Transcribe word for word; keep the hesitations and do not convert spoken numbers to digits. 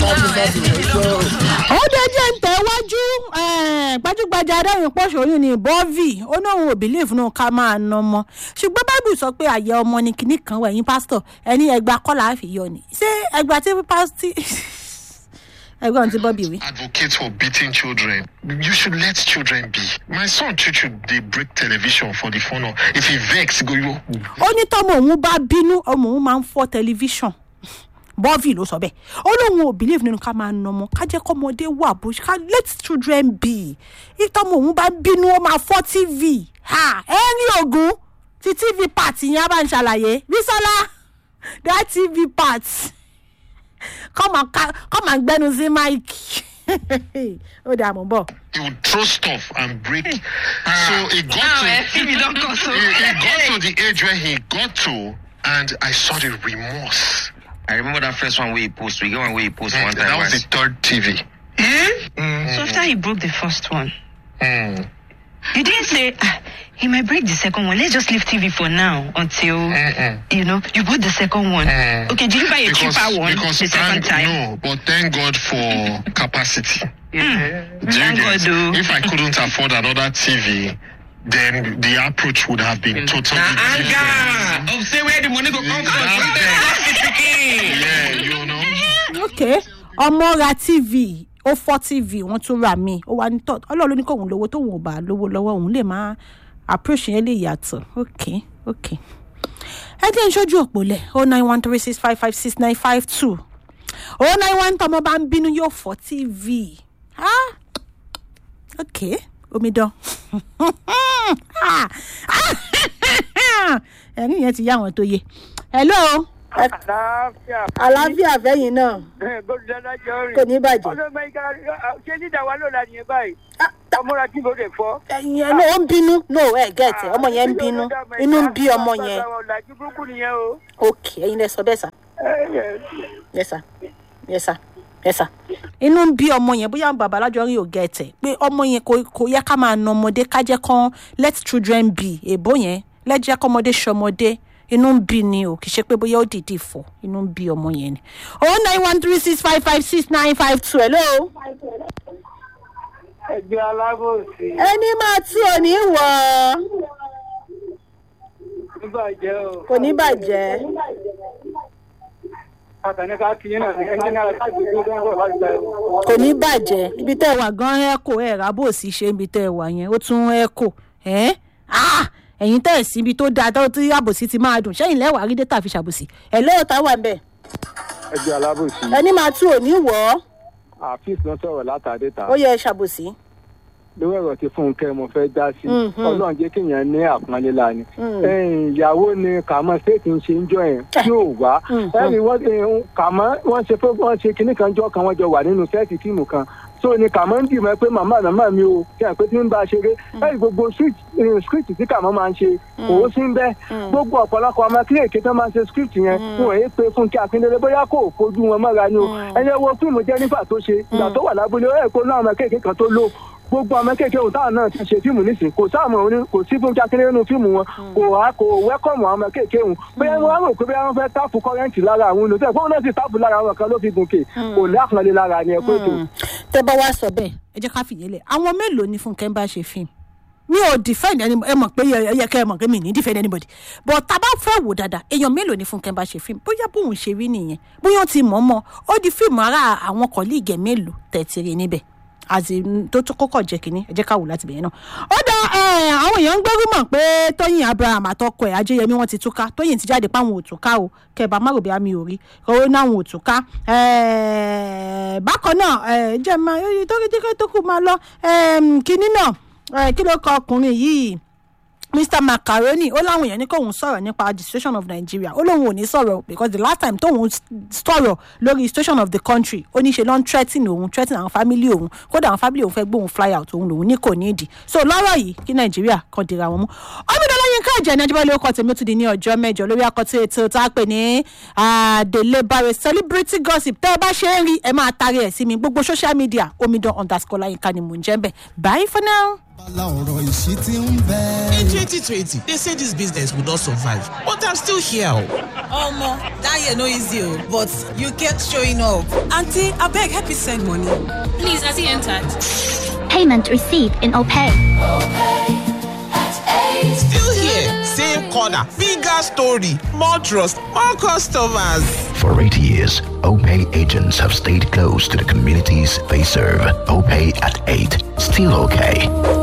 ó dẹjẹ́ ń tẹ̀wájú gbajúgbajà adáyìn pọ̀ṣọ́yún ní bọ́ọ̀vì ó náà òun ò bìlíìfù náà ká máa ná ọmọ ṣùgbọ́n báìbù sọ pé àyè ọmọ ni kinní kan wẹ̀ yín pásítọ̀ ẹni ẹgbàá kọ́là àfihàn ni ṣé ẹgbàá tí pásítọ̀ ẹgbọ́n ti bọ́bì wí. Advocate for beating children. You should let children be. My son Chuchu dey break television for the phone. If he vex go yo. Ó ní tọ́mọ òun bá bínú ọmọ òun máa ń fọ́ tẹlifíṣàn bọ́ọ̀vì ló sọ bẹ́ẹ̀ ó lóun ò believe nínú ká máa nà ọmọ ká jẹ́ kọ́mọdé wà bó ká let children be ìtọ́mọ òun bá bínú ó máa fọ́ tv ẹ̀rín ogun ti tv part yẹn á bá ń ṣàlàyé Bísọ́lá that tv part come and come and gbẹ́nu sí mike ó dà mọ́ bọ̀. He would throw stuff and break. So it got to it, it got to the age where he got to, and I saw the remorse. I remember that first one where he posted. We got one where he posted Mm, one time. that was once. the third T V. Eh? Mm. So after he broke the first one, Mm. you didn't say, ah, he might break the second one. Let's just leave T V for now until, Mm-mm. you know, you bought the second one. Mm. Okay, did you buy a Because, cheaper one because the second thank, time? no, but thank God for capacity. Mm. Do you Thank get? God, though. If I couldn't afford another T V, then the approach would have been totally Nah, different. anger of say where the money go come from. Yeah, you know. okay ọmọ ra tv ó fọ́ tv wọ́n tún ra mi ó wà ní tọ́ ọlọ́run ló ní kóun lówó tóun ò bá lówó lọ́wọ́ òun lè máa approach yẹn lè yàtọ̀ okay okay ẹ jẹ́ ìṣojú òpó lẹ̀ oh nine one three six five five six nine five two oh nine one tọmọ bá ń bínú yóò fọ́ tv ah okay omidan ẹ̀rín yẹn ti yá àwọn tó yé hello. àlàáfíà. àlàáfíà fẹ́yìn náà gbọ́dọ̀dá jọ rìn. kò ní bàjẹ́. ọlọ́mọ ìka ṣé nídà wa ló la nìyẹn báyìí. ọmọra tí mo lè fọ́. ẹ̀yin ẹ̀ náà ó ń bínú no ẹ̀ gẹ̀ẹ́tì ọmọ yẹn ń bínú inú ń bí ọmọ yẹn ọ̀làjú burúkú nìyẹn o. ok ẹ̀yin lẹ sọ bẹ́ẹ̀ sà yes sir yes sir yes sir inú ń bí ọmọ yẹn bóyá bàbá alájọ rí ò gẹ̀ẹ́tì pé ọmọ yẹn kò yẹ ká máa na ọmọdé ká jẹ́ kán let children be èbó yẹn lẹ́jẹ́ kọ́mọdé ṣọmọdé inú ń bí ni o kì í ṣe pé bóyá ó dìdì fọ inú ń bí ọmọ yẹn ni oh nine one three six five five six nine five two hello. ẹgbẹ́ alábòsí. ẹni máa tú òní wọ̀ ọ́. níbàjẹ́ o. kò ní bàjẹ́. àtàníkà kì í náà ní ẹni náà láti gbé gbé láti gbà ẹ̀. kò ní bàjẹ́ ibi tẹ́ ẹ wà gan ẹ́kò ẹ̀ rábòsí ṣe ibi tẹ́ ẹ wà yẹn ó tún ẹ́kò ẹ́ ah ẹ̀yin tẹ́ ẹ̀ sí ibi tó dáa tó tí àbòsí ti máa dùn ṣẹ́yìn lẹ́wàá rí dẹ́tà fi ṣàbòsí ẹ̀ lóòótọ́ wà ń bẹ̀. ẹgbẹ́ alábòsí. ẹni máa tú òní wọ̀ ọ́. àfíìs náà sọ̀rọ̀ látàdé ta. ó yẹ ṣàbòsí. lórí ọ̀rọ̀ tí fúnkẹ́ mo fẹ́ dá sí ọlọ́run jẹ́ kéèyàn ní àpọ́nlé la ni. ìyàwó ni kàmọ́ ṣéèkì ń ṣe ń jọ yẹn tí ò wá. ẹni wọ́n kàmọ́ wọ́n ṣe pé wọ́n ṣe kinní kan jọ kan wọ́n jọ wà nínú sẹ́ẹ̀tì tíìmù kan so ni kàmọ́ ń dì mọ́ pé màmá màmá mi ò kí àpé tí ń bá a ṣeré ẹ̀rí gbogbo script tí kàmọ́ máa ń ṣe kò sí ń bẹ́ gbogbo ọ̀pọ̀lọpọ̀ ọmọ kílèké tó máa ń ṣe script yẹn wọn èyí pé Fúnkẹ́ Akíndélé bóyá kò fojú wọn mọ́ra ni o ẹ̀yẹ wo fíìmù Jennifer tó ṣe ìgbà tó wà lábúlé ó yẹ kó náà ọmọ kéèké kan tó lò gbogbo ọmọ kéèké òun táwọn náà ti ṣe fíìmù nísìn kò sáàmù òun kò sí Fúnkẹ́ Akíndélé nínú fíìmù wọn kò wá kò wẹ́kọ̀mù àwọn ọmọ kéèké òun bóyá wọn rò pé bóyá wọn fẹ́ táàpù kọ́rẹ́ǹtì lára àwọn olùtẹ̀ fún náà sì táàpù lára àwọn kan ló fi gùnkè kò ní àpọ́nlé lára ni ẹ pé tó. tẹ bá wá sọ bẹ́ẹ̀ ẹ jẹ́ ká fìyẹn lẹ̀ àwọn mélòó ni Fúnkẹ́ ń bá ṣe fíìmù mi ò defend ẹni ẹ mọ̀ pé ẹ yẹ kẹ́ ẹ mọ̀ pé mi ní defend anybody but tá a bá fẹ́ wò dáadáa èèyàn mélòó ni Fúnkẹ́ ń bá ṣe fíìmù bóyá bóun ṣe rí nìyẹn bóyá ó ti mọ̀ mọ́ ó di fíìmù ara àwọn kọ̀líìgẹ̀ mélòó tẹ̀tìrì níbẹ̀ àti tó tó kọ́kọ́ jẹ́ kínní ẹ jẹ́ ká wò láti bẹ̀yẹn náà. ó dá àwọn èèyàn ń gbẹ́rú mọ̀ pé Tóyìn Abraham àtọkọ ẹ̀ Ajéyẹmí wọ́n ti túká Tóyìn ti jáde páwọn ò túká o kẹba má rò bí àmì òrí owó náà wọn ò túká. bákan náà jẹ́ máa tó kí tó kú máa lọ kínní náà kí ló kọ ọkùnrin yìí Mister Macaroni ó láwọn èèyàn ní kóun sọ̀rọ̀ nípa the situation of Nigeria ó lóun ò ní sọ̀rọ̀ because the last time tóun sọ̀rọ̀ lórí situation of the country ó ní ṣe ló ń threaten òun threaten àwọn family òun kódà àwọn family òun fẹ́ gbóhùn fly out òun lòun ní kò ní ìdí so lọ́rọ̀ yìí kí Nàìjíríà kan dira wọn mú. Ọmọdé Yínká Àjàní Ajíbọ́lá ló kọ́ tèmi ó tún di ní ọjọ́ mẹ́jọ lórí àkọ́tún ètò tá a pè ní Délé Bárẹ̀ celebrity gossip tẹ́ ẹ bá ṣe ń rí ẹ máa tarí ẹ̀ sí mi gbogbo social media Omidan underscore Láyínká ni mò ń jẹ́ bẹ́ẹ̀ bye for now. In twenty twenty, they say this business would not survive, but I'm still here. Omo, that year no easy, but you kept showing up. Auntie, I beg, help me send money. Please, has he entered? Payment received in OPay. Still here, same corner, bigger story, more trust, more customers. For eight years, OPay agents have stayed close to the communities they serve. OPay at eight, still okay.